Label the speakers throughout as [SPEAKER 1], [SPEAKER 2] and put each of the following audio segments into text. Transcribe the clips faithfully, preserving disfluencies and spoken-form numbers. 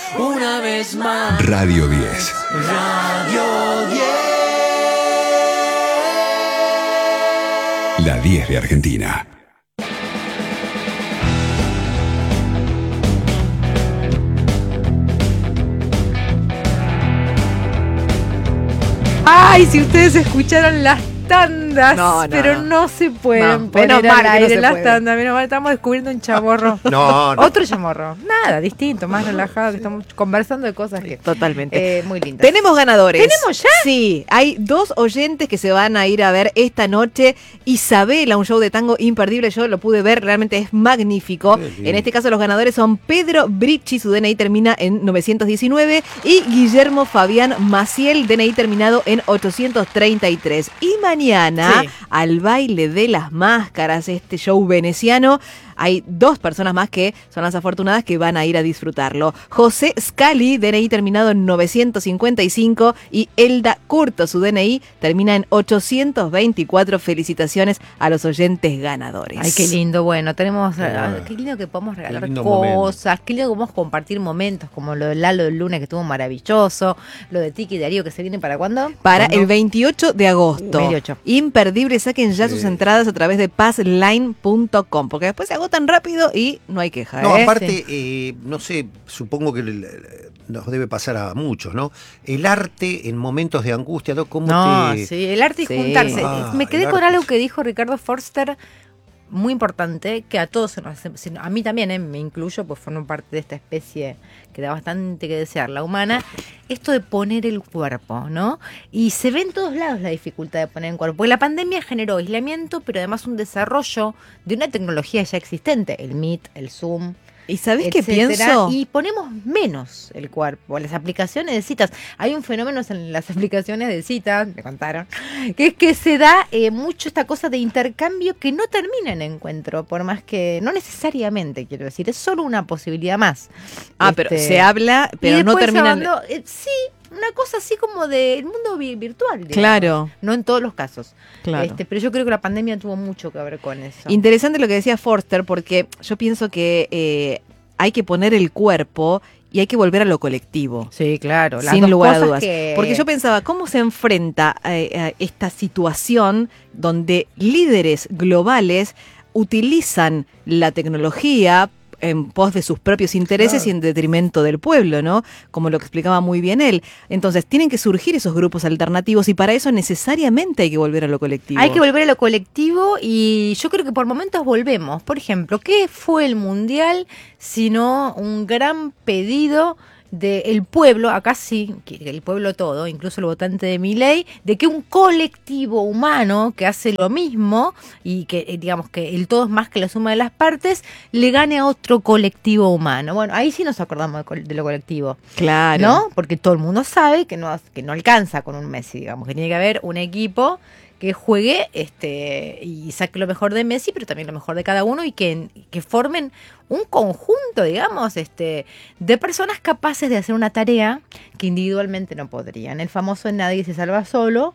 [SPEAKER 1] una vez más.
[SPEAKER 2] Radio diez.
[SPEAKER 1] Radio diez.
[SPEAKER 2] La diez de Argentina.
[SPEAKER 3] Ay, si ustedes escucharon las tandas,
[SPEAKER 4] No, no,
[SPEAKER 3] pero
[SPEAKER 4] no.
[SPEAKER 3] no se pueden
[SPEAKER 4] No,
[SPEAKER 3] poner
[SPEAKER 4] menos
[SPEAKER 3] al
[SPEAKER 4] mal que no
[SPEAKER 3] aire
[SPEAKER 4] se
[SPEAKER 3] las
[SPEAKER 4] puede.
[SPEAKER 3] tandas. Menos mal, estamos descubriendo un chamorro.
[SPEAKER 5] No, no.
[SPEAKER 3] Otro chamorro. Nada, distinto, más relajado, que estamos conversando de cosas que...
[SPEAKER 4] Totalmente.
[SPEAKER 3] Eh, muy lindas.
[SPEAKER 4] Tenemos ganadores.
[SPEAKER 3] ¿Tenemos ya?
[SPEAKER 4] Sí, hay dos oyentes que se van a ir a ver esta noche. Isabela, un show de tango imperdible. Yo lo pude ver, realmente es magnífico.
[SPEAKER 5] Qué lindo.
[SPEAKER 4] En este caso los ganadores son Pedro Bricci, su D N I termina en novecientos diecinueve, y Guillermo Fabián Maciel, D N I terminado en ochocientos treinta y tres. Y mañana,
[SPEAKER 3] Sí.
[SPEAKER 4] al baile de las máscaras, este show veneciano, hay dos personas más que son las afortunadas que van a ir a disfrutarlo. José Scali, D N I terminado en novecientos cincuenta y cinco, y Elda Curto, su D N I termina en ochocientos veinticuatro. Felicitaciones a los oyentes ganadores.
[SPEAKER 3] Ay, qué lindo. Bueno, tenemos...
[SPEAKER 5] Ah,
[SPEAKER 3] qué lindo que podemos regalar
[SPEAKER 5] qué lindo
[SPEAKER 3] cosas. Qué lindo que podemos compartir momentos, como lo de Lalo del lunes, que estuvo maravilloso. Lo de Tiki y Darío, que se viene para cuándo.
[SPEAKER 4] Para
[SPEAKER 3] ¿Cuándo?
[SPEAKER 4] el veintiocho de agosto.
[SPEAKER 3] veintiocho.
[SPEAKER 4] Imperdible, saquen ya
[SPEAKER 5] Sí.
[SPEAKER 4] sus entradas a través de passline punto com, porque después se agotan rápido y no hay queja.
[SPEAKER 5] No,
[SPEAKER 4] ¿eh?
[SPEAKER 5] aparte, eh, no sé, supongo que el- el- nos debe pasar a muchos, ¿no? El arte en momentos de angustia, ¿no? ¿Cómo
[SPEAKER 3] No,
[SPEAKER 5] te...
[SPEAKER 3] sí, el arte y
[SPEAKER 4] Sí.
[SPEAKER 3] juntarse.
[SPEAKER 5] Ah,
[SPEAKER 3] Me quedé
[SPEAKER 5] el
[SPEAKER 3] con
[SPEAKER 5] arte.
[SPEAKER 3] algo que dijo Ricardo Forster, muy importante, que a todos, se nos hace- se- a mí también, eh, me incluyo, pues formo parte de esta especie que da bastante que desear, la humana, esto de poner el cuerpo, ¿no? Y se ve en todos lados la dificultad de poner el cuerpo, porque la pandemia generó aislamiento, pero además un desarrollo de una tecnología ya existente, el Meet, el Zoom,
[SPEAKER 4] ¿Y sabés qué
[SPEAKER 3] etcétera,
[SPEAKER 4] pienso?
[SPEAKER 3] Y ponemos menos el cuerpo. Las aplicaciones de citas. Hay un fenómeno en las aplicaciones de citas, me contaron, que es que se da eh, mucho esta cosa de intercambio que no termina en encuentro, por más que, no necesariamente, quiero decir, es solo una posibilidad más.
[SPEAKER 4] Ah, pero
[SPEAKER 3] Este,
[SPEAKER 4] se habla, pero
[SPEAKER 3] y
[SPEAKER 4] no
[SPEAKER 3] después
[SPEAKER 4] terminan.
[SPEAKER 3] hablando, eh, sí, una cosa así como del mundo vi- virtual. digamos.
[SPEAKER 4] Claro,
[SPEAKER 3] No en todos los casos.
[SPEAKER 4] claro.
[SPEAKER 3] Este, pero yo creo que la pandemia tuvo mucho que ver con eso.
[SPEAKER 4] Interesante lo que decía Forster, porque yo pienso que eh, hay que poner el cuerpo y hay que volver a lo colectivo.
[SPEAKER 3] Sí, claro. las
[SPEAKER 4] Sin
[SPEAKER 3] dos
[SPEAKER 4] lugar a
[SPEAKER 3] cosas
[SPEAKER 4] dudas.
[SPEAKER 3] que-
[SPEAKER 4] Porque yo pensaba, ¿cómo se enfrenta eh, a esta situación donde líderes globales utilizan la tecnología en pos de sus propios intereses
[SPEAKER 5] Claro.
[SPEAKER 4] y en detrimento del pueblo, ¿no? Como lo explicaba muy bien él. Entonces, tienen que surgir esos grupos alternativos y para eso necesariamente hay que volver a lo colectivo.
[SPEAKER 3] Hay que volver a lo colectivo y yo creo que por momentos volvemos. Por ejemplo, ¿qué fue el Mundial sino un gran pedido del pueblo, acá sí, que el pueblo todo, incluso el votante de Milei, de que un colectivo humano que hace lo mismo y que eh, digamos que el todo es más que la suma de las partes, le gane a otro colectivo humano? Bueno, ahí sí nos acordamos de, col- de lo colectivo.
[SPEAKER 4] Claro.
[SPEAKER 3] ¿No? Porque todo el mundo sabe que no, que no alcanza con un Messi, digamos, que tiene que haber un equipo que juegue este y saque lo mejor de Messi, pero también lo mejor de cada uno y que, que formen un conjunto, digamos, este de personas capaces de hacer una tarea que individualmente no podrían. El famoso Nadie se salva solo,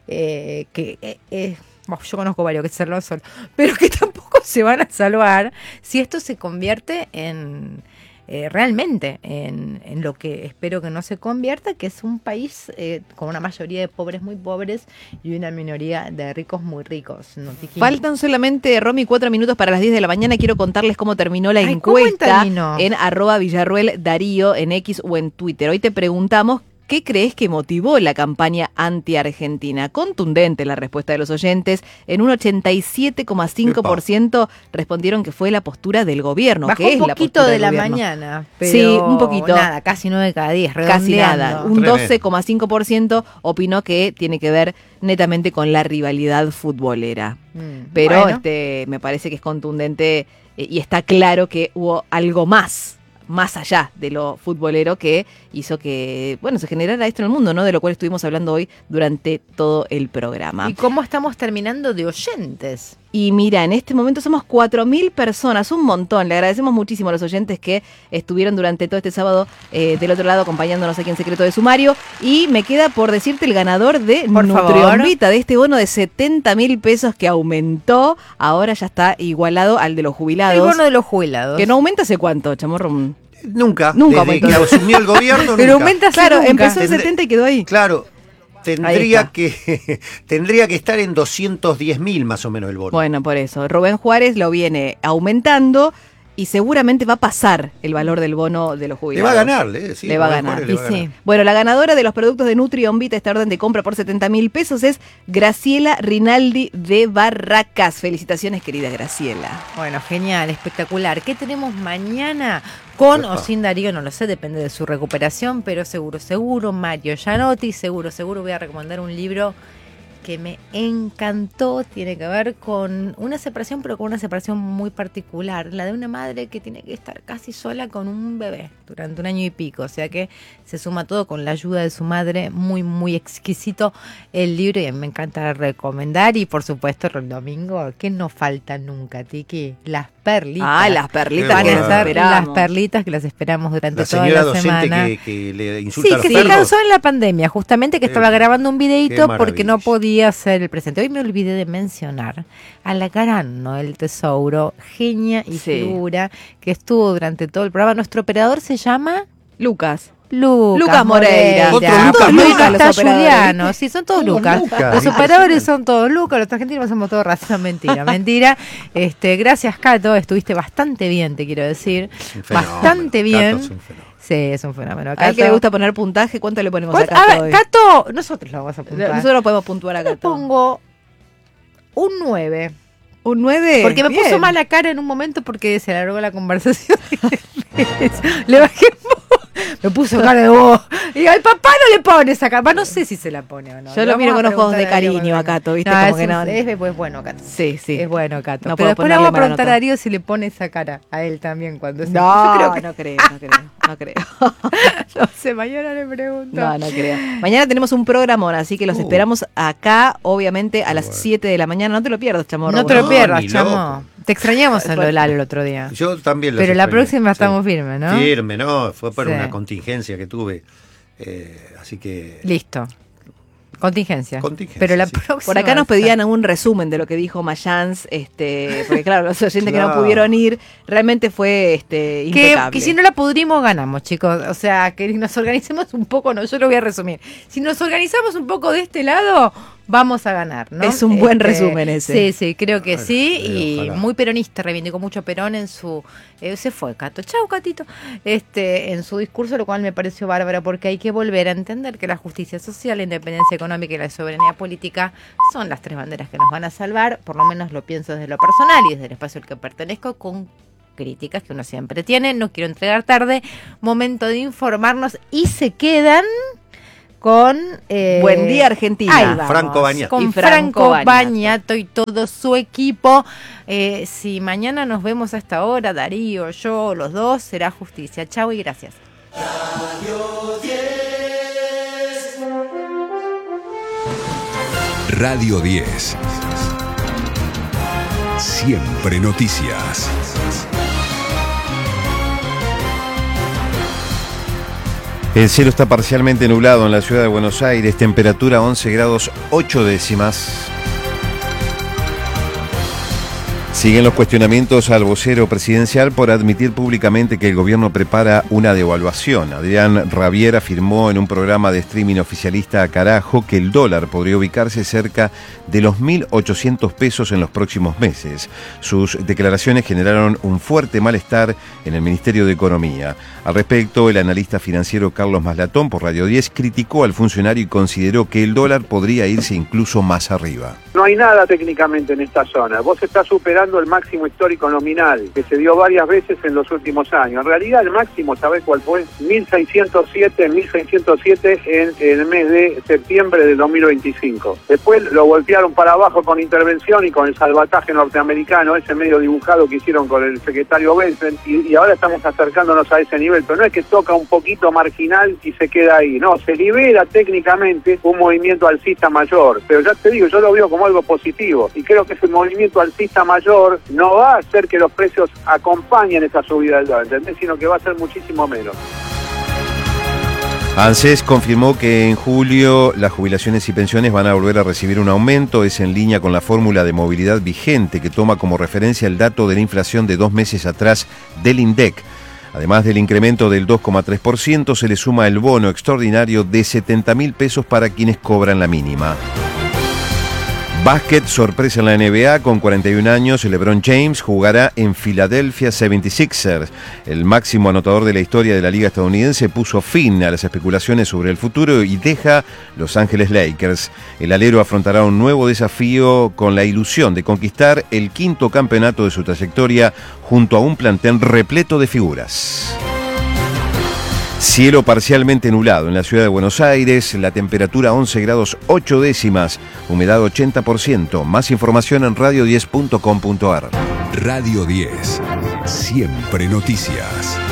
[SPEAKER 3] eh, que eh, eh, bueno, yo conozco varios que se salvan solo, pero que tampoco se van a salvar si esto se convierte en... Eh, realmente en, en lo que espero que no se convierta, que es un país eh, con una mayoría de pobres muy pobres y una minoría de ricos muy ricos. ¿No, Tiki?
[SPEAKER 4] Faltan solamente, Romy, cuatro minutos para las diez de la mañana. Quiero contarles cómo terminó la
[SPEAKER 3] Ay, ¿cómo
[SPEAKER 4] encuesta
[SPEAKER 3] terminó?
[SPEAKER 4] en arroba Villarruel Darío en X o en Twitter. Hoy te preguntamos, ¿qué crees que motivó la campaña anti-Argentina? Contundente la respuesta de los oyentes. En un ochenta y siete coma cinco por ciento respondieron que fue la postura del gobierno.
[SPEAKER 3] Bajó
[SPEAKER 4] que es
[SPEAKER 3] un
[SPEAKER 4] la
[SPEAKER 3] poquito
[SPEAKER 4] postura
[SPEAKER 3] de
[SPEAKER 4] del
[SPEAKER 3] la
[SPEAKER 4] gobierno.
[SPEAKER 3] mañana, pero
[SPEAKER 4] Sí, un poquito.
[SPEAKER 3] nada, casi nueve de cada diez,
[SPEAKER 4] Casi
[SPEAKER 3] redondeando.
[SPEAKER 4] nada. Un
[SPEAKER 5] Tremendo.
[SPEAKER 4] doce coma cinco por ciento opinó que tiene que ver netamente con la rivalidad futbolera.
[SPEAKER 3] Mm,
[SPEAKER 4] Pero
[SPEAKER 3] bueno.
[SPEAKER 4] este me parece que es contundente eh, y está claro que hubo algo más, más allá de lo futbolero que hizo que, bueno, se generara esto en el mundo, ¿no? De lo cual estuvimos hablando hoy durante todo el programa.
[SPEAKER 3] ¿Y cómo estamos terminando de oyentes?
[SPEAKER 4] Y mira, en este momento somos cuatro mil personas, un montón. Le agradecemos muchísimo a los oyentes que estuvieron durante todo este sábado eh, del otro lado acompañándonos aquí en Secreto de Sumario. Y me queda por decirte el ganador de
[SPEAKER 3] Por
[SPEAKER 4] Nutrionvita, de este bono de setenta mil pesos que aumentó. Ahora ya está igualado al de los
[SPEAKER 3] El
[SPEAKER 4] jubilados.
[SPEAKER 3] bono de los jubilados.
[SPEAKER 4] Que no aumenta hace cuánto, chamorro.
[SPEAKER 5] Nunca.
[SPEAKER 4] Nunca
[SPEAKER 5] Desde
[SPEAKER 4] aumentó.
[SPEAKER 5] que asumió el gobierno,
[SPEAKER 3] Pero
[SPEAKER 5] nunca.
[SPEAKER 3] aumenta
[SPEAKER 4] Claro,
[SPEAKER 3] nunca.
[SPEAKER 4] empezó en
[SPEAKER 5] Tendré-
[SPEAKER 4] setenta y quedó ahí.
[SPEAKER 5] Claro,
[SPEAKER 4] Ahí
[SPEAKER 5] tendría
[SPEAKER 4] está.
[SPEAKER 5] que, tendría que estar en doscientos diez mil más o menos el bono.
[SPEAKER 4] Bueno, por eso. Rubén Juárez lo viene aumentando y seguramente va a pasar el valor del bono de los
[SPEAKER 5] le
[SPEAKER 4] jubilados.
[SPEAKER 5] va a ganar, ¿eh? Sí,
[SPEAKER 4] Le va a
[SPEAKER 5] Rubén
[SPEAKER 4] ganar.
[SPEAKER 5] Juárez le va a
[SPEAKER 3] Y sí.
[SPEAKER 5] ganar.
[SPEAKER 4] Bueno, la ganadora de los productos de Nutri On Vita, esta orden de compra por setenta mil pesos, es Graciela Rinaldi de Barracas. Felicitaciones, querida Graciela.
[SPEAKER 3] Bueno, genial, espectacular. ¿Qué tenemos mañana? Con o
[SPEAKER 5] Epa.
[SPEAKER 3] sin Darío, no lo sé, depende de su recuperación, pero seguro, seguro, Mario Gianotti, seguro, seguro voy a recomendar un libro que me encantó, tiene que ver con una separación, pero con una separación muy particular, la de una madre que tiene que estar casi sola con un bebé durante un año y pico, o sea que se suma todo con la ayuda de su madre, muy, muy exquisito el libro y me encanta recomendar y por supuesto el domingo, que no falta nunca, Tiki, las perlitas.
[SPEAKER 4] Ah, las perlitas
[SPEAKER 5] Qué
[SPEAKER 3] Van
[SPEAKER 4] que
[SPEAKER 3] a
[SPEAKER 5] bueno.
[SPEAKER 3] ser
[SPEAKER 4] esperamos.
[SPEAKER 3] las perlitas que las esperamos durante
[SPEAKER 5] La
[SPEAKER 3] toda
[SPEAKER 5] señora
[SPEAKER 3] la
[SPEAKER 5] docente
[SPEAKER 3] semana.
[SPEAKER 5] que, que le insulta
[SPEAKER 3] Sí,
[SPEAKER 5] a los
[SPEAKER 3] que se
[SPEAKER 5] perros.
[SPEAKER 3] cansó en la pandemia, justamente que
[SPEAKER 5] Qué
[SPEAKER 3] estaba
[SPEAKER 5] bien.
[SPEAKER 3] grabando un
[SPEAKER 5] Qué
[SPEAKER 3] videíto porque no
[SPEAKER 5] maravilla.
[SPEAKER 3] podía ser el presente. Hoy me olvidé de mencionar a la gran Noel Tesouro, genia y
[SPEAKER 4] Sí.
[SPEAKER 3] figura, que estuvo durante todo el programa. Nuestro operador se llama
[SPEAKER 4] Lucas.
[SPEAKER 3] Lucas,
[SPEAKER 4] Lucas Moreira.
[SPEAKER 5] Otro
[SPEAKER 3] Moreira.
[SPEAKER 5] Lucas,
[SPEAKER 3] Lucas
[SPEAKER 4] Lucas, los
[SPEAKER 3] está
[SPEAKER 4] operadores,
[SPEAKER 3] Juliano, sí, son todos
[SPEAKER 5] Todos
[SPEAKER 3] Lucas.
[SPEAKER 5] Lucas.
[SPEAKER 3] Los operadores son todos Lucas, los argentinos somos todos racistas, mentira, mentira. Este, gracias, Cato, estuviste bastante bien, te quiero decir.
[SPEAKER 5] Un fenómeno.
[SPEAKER 3] Bastante bien.
[SPEAKER 5] Cato es un fenómeno.
[SPEAKER 3] Sí, es un fenómeno.
[SPEAKER 4] A él
[SPEAKER 3] Cato.
[SPEAKER 4] que le gusta poner puntaje, ¿cuánto le ponemos a
[SPEAKER 3] ¿Cuánto?
[SPEAKER 4] Cato
[SPEAKER 3] A ver,
[SPEAKER 4] hoy?
[SPEAKER 3] Cato, nosotros lo vamos a apuntar.
[SPEAKER 4] Nosotros podemos puntuar a
[SPEAKER 3] Le
[SPEAKER 4] Cato.
[SPEAKER 3] pongo un nueve.
[SPEAKER 4] Un nueve.
[SPEAKER 3] Porque me puso
[SPEAKER 4] Bien.
[SPEAKER 3] mala cara en un momento porque se alargó la conversación. Le bajé un poco. Me puso cara de vos. Y digo, al papá no le pone esa cara. Va, no sé si se la pone o no.
[SPEAKER 4] Yo
[SPEAKER 3] Le
[SPEAKER 4] lo
[SPEAKER 3] vamos
[SPEAKER 4] miro
[SPEAKER 3] a
[SPEAKER 4] con ojos de
[SPEAKER 3] preguntar a Darío
[SPEAKER 4] cariño
[SPEAKER 3] cuando
[SPEAKER 4] a Cato,
[SPEAKER 3] venga.
[SPEAKER 4] ¿viste?
[SPEAKER 3] No,
[SPEAKER 4] Como
[SPEAKER 3] es,
[SPEAKER 4] que
[SPEAKER 3] un-
[SPEAKER 4] no-
[SPEAKER 3] es, es bueno, Cato.
[SPEAKER 4] Sí, sí.
[SPEAKER 3] Es bueno, Cato.
[SPEAKER 4] No
[SPEAKER 3] Pero
[SPEAKER 4] puedo
[SPEAKER 3] después le
[SPEAKER 4] ponerle
[SPEAKER 3] vamos a
[SPEAKER 4] mala
[SPEAKER 3] preguntar a
[SPEAKER 4] nota.
[SPEAKER 3] Darío si le pone esa cara a él también cuando se
[SPEAKER 4] No,
[SPEAKER 3] Yo creo que
[SPEAKER 4] no creo, no creo, no creo.
[SPEAKER 3] no sé, mañana le pregunto.
[SPEAKER 4] No, no creo. Mañana tenemos un programón, así que los
[SPEAKER 5] Uh.
[SPEAKER 4] esperamos acá, obviamente, a las
[SPEAKER 5] Bueno.
[SPEAKER 4] siete de la mañana. No te lo pierdas, chamorro.
[SPEAKER 3] No te lo
[SPEAKER 5] No,
[SPEAKER 3] pierdas,
[SPEAKER 5] ni
[SPEAKER 3] chamo.
[SPEAKER 5] loco.
[SPEAKER 3] Te extrañamos en lo del Lalo el otro día.
[SPEAKER 5] Yo también los
[SPEAKER 3] Pero la
[SPEAKER 5] extrañé,
[SPEAKER 3] próxima
[SPEAKER 5] sí.
[SPEAKER 3] estamos firmes, ¿no?
[SPEAKER 5] Firme, ¿no? Fue por
[SPEAKER 3] Sí.
[SPEAKER 5] una contingencia que tuve. eh, así que.
[SPEAKER 3] Listo. Contingencia.
[SPEAKER 5] Contingencia,
[SPEAKER 3] Pero la
[SPEAKER 5] sí.
[SPEAKER 3] próxima.
[SPEAKER 4] Por acá nos pedían un resumen de lo que dijo Mayans, este, porque claro, los oyentes que no
[SPEAKER 5] Claro.
[SPEAKER 4] pudieron ir, realmente fue este,
[SPEAKER 3] Que,
[SPEAKER 4] impecable.
[SPEAKER 3] que si no la pudrimos, ganamos, chicos. O sea, que nos organicemos un poco, no, yo lo voy a resumir. Si nos organizamos un poco de este lado, vamos a ganar, ¿no?
[SPEAKER 4] Es un buen resumen ese.
[SPEAKER 3] Sí, sí, creo que
[SPEAKER 5] Bueno,
[SPEAKER 3] sí.
[SPEAKER 5] eh,
[SPEAKER 3] Y
[SPEAKER 5] ojalá.
[SPEAKER 3] muy peronista, reivindicó mucho Perón en su. eh, se fue, Cato. Chau, Catito. Este, en su discurso, lo cual me pareció bárbaro, porque hay que volver a entender que la justicia social, la independencia económica y la soberanía política son las tres banderas que nos van a salvar. Por lo menos lo pienso desde lo personal y desde el espacio al que pertenezco, con críticas que uno siempre tiene. No quiero entregar tarde. Momento de informarnos y se quedan con eh,
[SPEAKER 4] Buen día, Argentina.
[SPEAKER 3] ahí vamos,
[SPEAKER 5] Franco Bagnato.
[SPEAKER 3] con
[SPEAKER 4] Y
[SPEAKER 3] Franco,
[SPEAKER 4] Franco Bagnato.
[SPEAKER 3] Bagnato y todo su equipo. Eh, si mañana nos vemos a esta hora, Darío, yo, los dos, será justicia. Chau y gracias.
[SPEAKER 2] Radio diez. Siempre noticias.
[SPEAKER 6] El cielo está parcialmente nublado en la ciudad de Buenos Aires, temperatura once grados ocho décimas. Siguen los cuestionamientos al vocero presidencial por admitir públicamente que el gobierno prepara una devaluación. Adrián Rabier afirmó en un programa de streaming oficialista a Carajo que el dólar podría ubicarse cerca de los mil ochocientos pesos en los próximos meses. Sus declaraciones generaron un fuerte malestar en el Ministerio de Economía. Al respecto, el analista financiero Carlos Maslatón por Radio diez criticó al funcionario y consideró que el dólar podría irse incluso más arriba.
[SPEAKER 7] No hay nada técnicamente en esta zona. Vos estás superando el máximo histórico nominal, que se dio varias veces en los últimos años. En realidad el máximo, ¿sabés cuál fue? mil seiscientos siete en, en el mes de septiembre del dos mil veinticinco. Después lo golpearon para abajo con intervención y con el salvataje norteamericano, ese medio dibujado que hicieron con el secretario Benson, y, y ahora estamos acercándonos a ese nivel. Pero no es que toca un poquito marginal y se queda ahí. No, se libera técnicamente un movimiento alcista mayor. Pero ya te digo, yo lo veo como algo positivo y creo que ese movimiento alcista mayor no va a hacer que los precios acompañen esa subida del dólar, ¿entendés? Sino que va a ser muchísimo menos.
[SPEAKER 6] ANSES confirmó que en julio las jubilaciones y pensiones van a volver a recibir un aumento. Es en línea con la fórmula de movilidad vigente que toma como referencia el dato de la inflación de dos meses atrás del INDEC. Además del incremento del dos coma tres por ciento, se le suma el bono extraordinario de setenta mil pesos para quienes cobran la mínima. Básquet, sorpresa en la N B A, con cuarenta y un años, LeBron James jugará en Philadelphia setenta y seis ers. El máximo anotador de la historia de la liga estadounidense puso fin a las especulaciones sobre el futuro y deja Los Ángeles Lakers. El alero afrontará un nuevo desafío con la ilusión de conquistar el quinto campeonato de su trayectoria junto a un plantel repleto de figuras. Cielo parcialmente nublado en la ciudad de Buenos Aires, la temperatura once grados ocho décimas, humedad ochenta por ciento. Más información en radio diez punto com punto ar.
[SPEAKER 2] Radio diez. Siempre noticias.